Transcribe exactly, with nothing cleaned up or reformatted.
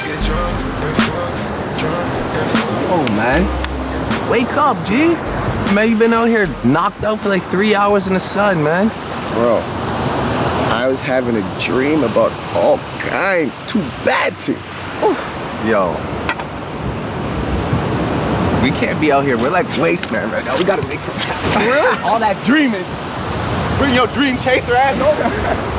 Oh, man. Wake up, G. Man, you been out here knocked out for like three hours in the sun, man. Bro, I was having a dream about all kinds, two bad things. Ooh. Yo. We can't be out here. We're like waste man right now. We gotta make some happen. For real? All that dreaming. Bring your dream chaser ass over.